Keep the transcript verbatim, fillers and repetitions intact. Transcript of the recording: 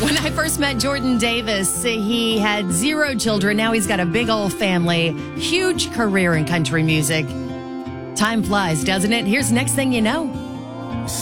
When I first met Jordan Davis, he had zero children. Now he's got a big old family, huge career in country music. Time flies, doesn't it? Here's Next Thing You Know.